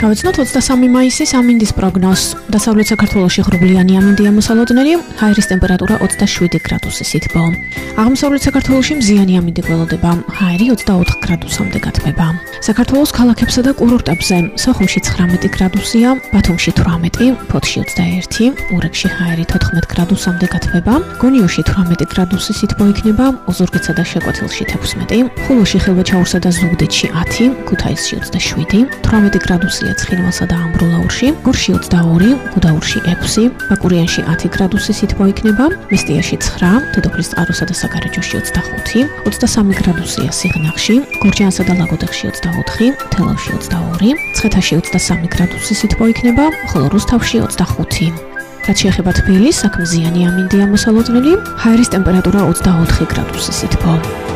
Გავიცნოთ 23 მაისის ამინდის პროგნოზს. დასავლეთ საქართველოში ღრუბლიანი ამინდია მოსალოდნელი, ჰაერის ტემპერატურა 27 გრადუსი სითბო. აღმოსავლეთ საქართველოში მზიანი ამინდი გველოდება, ჰაერი 24 გრადუსამდე გათბება. საქართველოს ქალაქებსა და კურორტებზე სოხუმში 19 გრადუსია, ბათუმში 18, ფოთში 21, ურეკში ჰაერი 14 გრადუსამდე გათბება, გონიოში 18 გრადუსი სითბო იქნება, ოზურგეთსა და შეკვეთილში 16, ხულოში, ხილვაჩაურსა და ზუგდიდში 10, ქუთაისში 27, 18 გრადუსია ცხინვალსა და ამბროლაურში, გორში 22, გუდაურში 6, ბაკურიანში 10 გრადუსი სითბო იქნება, მესტიაში 9, დედოფლის წყაროსა და საგარეჯოში 25, 23 გრადუსია სიღნაღში, გორჯაანსა და ლაგოდეხში 24, თელავში 22, ცხეთაში 23 გრადუსი სითბო იქნება, ხოლო რუსთავში 25. რაც შეეხება თბილისს, აქ მზიანი ამინდია მოსალოდნელი, ჰაერის ტემპერატურა 24 გრადუსი სითბო.